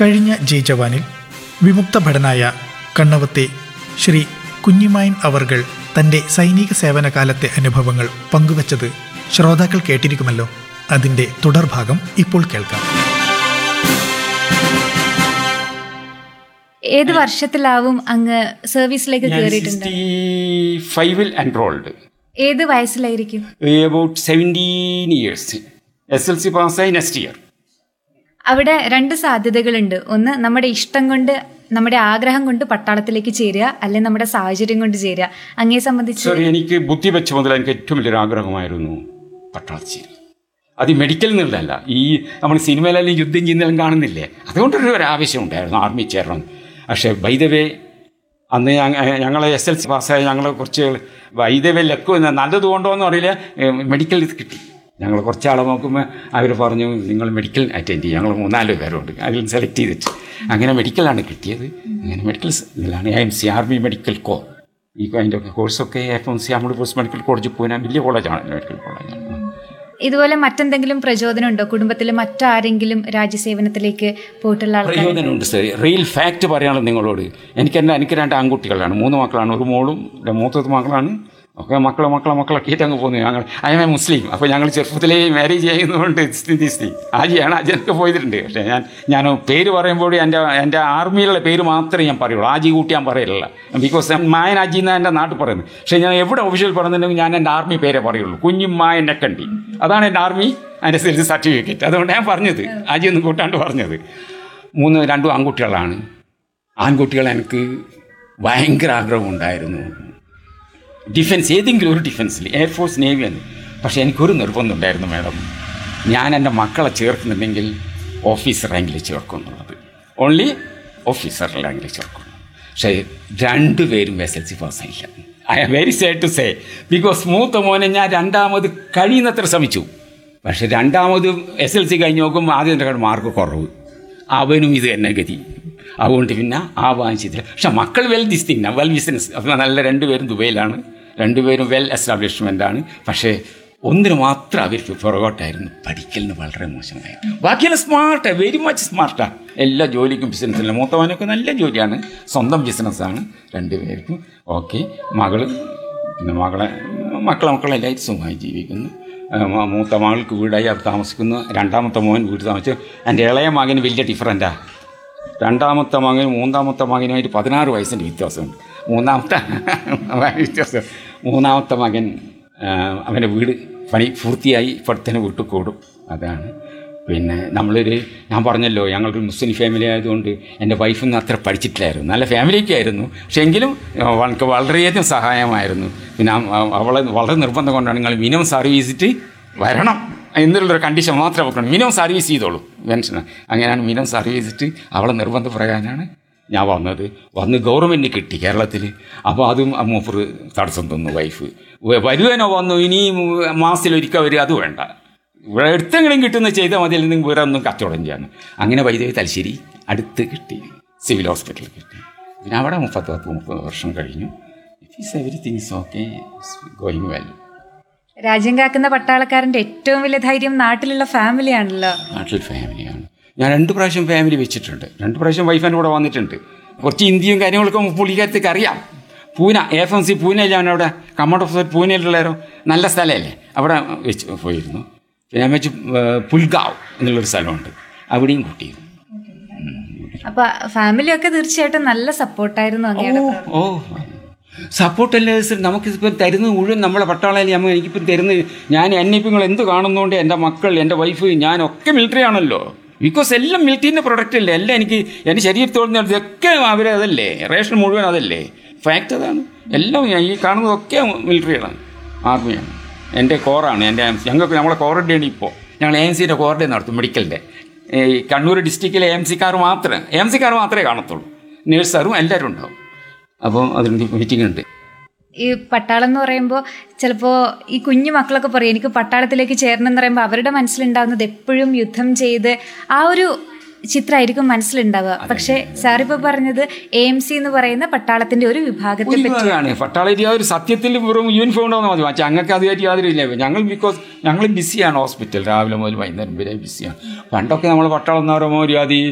കഴിഞ്ഞ ജയ് ജവാനിൽ വിമുക്ത ഭടനായ കണ്ണവത്തെ ശ്രീ കുഞ്ഞിമായൻ അവർകൾ തൻ്റെ സൈനിക സേവനകാലത്തെ അനുഭവങ്ങൾ പങ്കുവച്ചത് ശ്രോതാക്കൾ കേട്ടിരിക്കുമല്ലോ. അതിൻ്റെ തുടർഭാഗം ഇപ്പോൾ കേൾക്കാം. ഏത് വർഷത്തിലാവും അങ്ങ് സർവീസിലേക്ക് കയറിയിട്ടുണ്ട്? 65-ൽ എൻറോൾഡ്. ഏത് വയസ്സിലായിരിക്കും? About 17 years. SLC പാസ്സായി നെക്സ്റ്റ് ഇയർ. അവിടെ 2 സാധ്യതകളുണ്ട്. ഒന്ന്, നമ്മുടെ ഇഷ്ടം കൊണ്ട്, നമ്മുടെ ആഗ്രഹം കൊണ്ട് പട്ടാളത്തിലേക്ക് ചേരുക, അല്ലെങ്കിൽ നമ്മുടെ സാഹചര്യം കൊണ്ട് ചേരുക. അങ്ങേ സംബന്ധിച്ച്? എനിക്ക് ബുദ്ധി വെച്ച മുതൽ എനിക്ക് ഏറ്റവും വലിയൊരു ആഗ്രഹമായിരുന്നു പട്ടാളത്തിൽ ചേരുക. അത് മെഡിക്കൽ എന്നുള്ളതല്ല, ഈ നമ്മൾ സിനിമയിലെല്ലാം യുദ്ധം ചെയ്യുന്നതെല്ലാം കാണുന്നില്ലേ, അതുകൊണ്ടൊരു ആവശ്യം ഉണ്ടായിരുന്നു ആർമി ചേരണം. പക്ഷേ വൈദവേ അന്ന് ഞങ്ങൾ SLC പാസ്സായി ഞങ്ങൾ കുറച്ച് വൈദവേ ലക്ക് നല്ലത് കൊണ്ടോയെന്ന് അറിയില്ല, മെഡിക്കൽ ഇത് കിട്ടി. ഞങ്ങൾ കുറച്ചാളെ നോക്കുമ്പോൾ അവർ പറഞ്ഞു നിങ്ങൾ മെഡിക്കൽ അറ്റൻഡ് ചെയ്യും. ഞങ്ങൾ 3-4 പേരുണ്ട്, അതിൽ സെലക്ട് ചെയ്തിട്ട് അങ്ങനെ മെഡിക്കലാണ് കിട്ടിയത്. അങ്ങനെ മെഡിക്കൽ ഇതിലാണ് AMC ആർമി മെഡിക്കൽ കോർ. ഈ അതിൻ്റെ കോഴ്സൊക്കെ FMC നമ്മൾ പോസ്റ്റ് മെഡിക്കൽ കോളേജിൽ പോയാൽ വലിയ കോളേജാണ്, മെഡിക്കൽ കോളേജാണ്. ഇതുപോലെ മറ്റെന്തെങ്കിലും പ്രചോദനം ഉണ്ടോ? കുടുംബത്തിൽ മറ്റാരെങ്കിലും രാജ്യസേവനത്തിലേക്ക് പോയിട്ടുള്ള ആൾക്കാർ? പ്രചോദനമുണ്ട് സാർ. റിയൽ ഫാക്റ്റ് പറയാനുള്ളത് നിങ്ങളോട്, എനിക്ക് 2 ആൺകുട്ടികളാണ്, 3 മക്കളാണ്. ഒരു മോളും മൂത്തത് മകളാണ്. ഒക്കെ മക്കളൊക്കെ ആയിട്ട് അങ്ങ് പോകുന്നു. ഞങ്ങൾ അയമേ മുസ്ലിം. അപ്പോൾ ഞങ്ങൾ ചെറുപ്പത്തിലേ മാരേജ് ചെയ്യുന്നതുകൊണ്ട് ആജിയാണ്, ആജിയൊക്കെ പോയിട്ടുണ്ട്. പക്ഷേ ഞാൻ പേര് പറയുമ്പോൾ എൻ്റെ ആർമിയിലുള്ള പേര് മാത്രമേ ഞാൻ പറയുള്ളൂ, ആജി കൂട്ടി ഞാൻ പറയില്ല. ബിക്കോസ് മായൻ ആജി എന്നാണ് എൻ്റെ നാട്ടിൽ പറയുന്നത്. പക്ഷേ ഞാൻ എവിടെ ഒഫീഷ്യൽ പറയുന്നുണ്ടെങ്കിൽ ഞാൻ എൻ്റെ ആർമി പേരേ പറയുള്ളൂ, കുഞ്ഞുമായൻ നെക്കണ്ടി. അതാണ് എൻ്റെ ആർമി അതിൻ്റെ സെൽഫ് സർട്ടിഫിക്കറ്റ്. അതുകൊണ്ട് ഞാൻ പറഞ്ഞത് ആജി ഒന്നും കൂട്ടാണ്ട് പറഞ്ഞത്. 2 ആൺകുട്ടികളാണ്. ആൺകുട്ടികളെ എനിക്ക് ഭയങ്കര ആഗ്രഹമുണ്ടായിരുന്നു ഡിഫൻസ്, ഏതെങ്കിലും ഒരു ഡിഫൻസിൽ, എയർഫോഴ്സ്, നേവി എന്ന്. പക്ഷേ എനിക്കൊരു നിർബന്ധമുണ്ടായിരുന്നു മാഡം, ഞാൻ എൻ്റെ മക്കളെ ചേർക്കുന്നുണ്ടെങ്കിൽ ഓഫീസർ റാങ്കിൽ ചേർക്കും എന്നുള്ളത്. ഓൺലി ഓഫീസർ റാങ്കിൽ ചേർക്കും. പക്ഷേ 2 പേരും SLC പാസ്സായില്ല. I am very sad to say. Because മൂത്ത മോനെ ഞാൻ 2ാമത് കഴിയുന്നത്ര ശ്രമിച്ചു. പക്ഷേ 2ാമത് SLC കഴിഞ്ഞ് നോക്കുമ്പോൾ ആദ്യത്തെ മാർക്ക് കുറവ്. അവനും ഇത് തന്നെ ഗതി. അതുകൊണ്ട് പിന്നെ വാങ്ങിച്ചിട്ടില്ല. പക്ഷെ മക്കൾ വെൽ ഡിസ്റ്റിങ്, വെൽ ബിസിനസ്. അപ്പോൾ നല്ല 2 പേരും ദുബൈയിലാണ്, 2 പേരും വെൽ എസ്റ്റാബ്ലിഷ്മെൻ്റാണ്. പക്ഷേ ഒന്നിന് മാത്രം അവർക്ക് പുറകോട്ടായിരുന്നു, പഠിക്കലിന് വളരെ മോശമായിരുന്നു. ബാക്കിയെല്ലാം സ്മാർട്ടാണ്, വെരി മച്ച് സ്മാർട്ടാണ്. എല്ലാ ജോലിക്കും ബിസിനസ്സില്ല. മൂത്തവനൊക്കെ നല്ല ജോലിയാണ്, സ്വന്തം ബിസിനസ്സാണ് 2 പേർക്കും. ഓക്കെ. പിന്നെ മക്കളെല്ലാവരും സുഖമായി ജീവിക്കുന്നു. മൂത്ത മകൾക്ക് വീടായി അത് താമസിക്കുന്നു. 2ാമത്തെ മോൻ വീട് താമസിച്ചു. എൻ്റെ ഇളയ മകന് വലിയ ഡിഫറൻറ്റാണ്. 2ാമത്തെ മകനും 3ാമത്തെ മകനുമായിട്ട് 16 വയസ്സിൻ്റെ വ്യത്യാസമുണ്ട്. 3ാമത്തെ മകൻ അവൻ്റെ വീട് പണി പൂർത്തിയായി ഇപ്പോഴത്തേന് വീട്ടിൽ കൂടും. അതാണ്. പിന്നെ ഞാൻ പറഞ്ഞല്ലോ ഞങ്ങളൊരു മുസ്ലിം ഫാമിലി ആയതുകൊണ്ട് എൻ്റെ വൈഫൊന്നും അത്ര പഠിച്ചിട്ടില്ലായിരുന്നു. നല്ല ഫാമിലിയൊക്കെ ആയിരുന്നു, പക്ഷേ എങ്കിലും അവൾക്ക് വളരെയധികം സഹായമായിരുന്നു. പിന്നെ അവളെ വളരെ നിർബന്ധം കൊണ്ടാണ് നിങ്ങൾ മിനിമം സർവീസിട്ട് വരണം എന്നുള്ളൊരു കണ്ടീഷൻ മാത്രമേ വെക്കണം. മിനിമം സർവീസ് ചെയ്തോളൂ പെൻഷന്. അങ്ങനെയാണ് മിനിമം സർവീസ് ചെയ്തിട്ട് അവളെ നിർബന്ധപ്രകാരമാണ് ഞാൻ വന്ന് ഗവൺമെൻറ് കിട്ടി കേരളത്തിൽ. അപ്പോൾ അതും മൂപ്പർ തടസ്സം തന്നു. വൈഫ് വരുവാനോ വന്നു, ഇനി മാസത്തിലൊരിക്കൽ വരും, അത് വേണ്ട, ഇവിടെ എടുത്തെങ്കിലും കിട്ടുന്ന ചെയ്താൽ മതി, അല്ലെങ്കിൽ വേറെ ഒന്നും കച്ചവടം ചെയ്യാൻ. അങ്ങനെ വൈദ്യുതി തലശ്ശേരി അടുത്ത് കിട്ടി, സിവിൽ ഹോസ്പിറ്റലിൽ കിട്ടി. പിന്നെ അവിടെ 30 വർഷം കഴിഞ്ഞു. Everything is okay, going well. രാജ്യം കാക്കുന്ന പട്ടാളക്കാരൻ്റെ ഏറ്റവും വലിയ ധൈര്യം നാട്ടിലുള്ള ഫാമിലിയാണല്ലോ. നാട്ടിൽ ഫാമിലിയാണ്. ഞാൻ 2 പ്രാവശ്യം ഫാമിലി വെച്ചിട്ടുണ്ട്. 2 പ്രാവശ്യം വൈഫിൻ്റെ കൂടെ വന്നിട്ടുണ്ട്. കുറച്ച് ഹിന്ദിയും കാര്യങ്ങളൊക്കെ പുള്ളിക്കാരത്തേക്ക് അറിയാം. പൂന, FMC പൂനെയിൽ, അവിടെ കമാൻഡ് ഓഫീസർ പൂനെയിലുള്ളവരോ നല്ല സ്ഥലമല്ലേ, അവിടെ വെച്ച് പോയിരുന്നു. പിന്നെ ഞാൻ വെച്ച് പുൽഗാവ് എന്നുള്ളൊരു സ്ഥലമുണ്ട്, അവിടെയും കൂട്ടിയിരുന്നു. അപ്പോൾ ഫാമിലിയൊക്കെ തീർച്ചയായിട്ടും നല്ല സപ്പോർട്ടായിരുന്നു അങ്ങയുടെ? ഓ സപ്പോർട്ടല്ലേ സർ. നമുക്കിപ്പോൾ തരുന്നത് മുഴുവൻ നമ്മളെ പട്ടാളയിൽ എനിക്കിപ്പം തരുന്നത്. എന്നെ ഇപ്പം നിങ്ങൾ എന്ത് കാണുന്നതുകൊണ്ട് എൻ്റെ മക്കൾ, എൻ്റെ വൈഫ്, ഞാനൊക്കെ മിലിറ്ററി ആണല്ലോ. ബിക്കോസ് എല്ലാം മിലിറ്ററിൻ്റെ പ്രൊഡക്റ്റ് അല്ലേ. എല്ലാം എൻ്റെ ശരീരത്തോട് ഇതൊക്കെ അവരതല്ലേ, റേഷൻ മുഴുവൻ അതല്ലേ. ഫാക്റ്റ് അതാണ്. എല്ലാം ഈ കാണുന്നതൊക്കെ മിലിറ്ററിയാണ്, ആർമിയാണ്. എൻ്റെ കോറാണ്, നമ്മളെ കോറിൻ്റെയാണ്. ഇപ്പോൾ ഞങ്ങൾ AMCൻ്റെ കോറിൻ്റെ നടത്തും, മെഡിക്കലിൻ്റെ. ഈ കണ്ണൂർ ഡിസ്ട്രിക്റ്റിലെ AMC കാർ മാത്രമേ കാണത്തുള്ളൂ. നേഴ്സാറും എല്ലാവരും ഉണ്ടാവും. അപ്പം അതിൻ്റെ മീറ്റിംഗ് ഉണ്ട്. ഈ പട്ടാളം എന്ന് പറയുമ്പോൾ ചിലപ്പോൾ ഈ കുഞ്ഞു മക്കളൊക്കെ പറയും എനിക്ക് പട്ടാളത്തിലേക്ക് ചേരണം എന്ന് പറയുമ്പോൾ അവരുടെ മനസ്സിലുണ്ടാകുന്നത് എപ്പോഴും യുദ്ധം ചെയ്ത് ആ ഒരു ചിത്രമായിരിക്കും മനസ്സിലുണ്ടാവുക. പക്ഷേ സാറിപ്പോൾ പറഞ്ഞത് AMC എന്ന് പറയുന്ന പട്ടാളത്തിന്റെ ഒരു വിഭാഗത്തെ പറ്റിയാണ്. പട്ടാളത്തിൽ ഒരു സത്യത്തിൽ വെറും യൂണിഫോം ഉണ്ടാവുന്ന മതി. പക്ഷേ ഞങ്ങൾക്ക് അതുമായിട്ട് യാതൊരു ഇല്ല. ഞങ്ങൾ ബിസിയാണ്. ഹോസ്പിറ്റൽ രാവിലെ മുതൽ വൈകുന്നേരം വരെ ബിസിയാണ്. പണ്ടൊക്കെ നമ്മൾ പട്ടാളം എന്ന് പറയുമ്പോൾ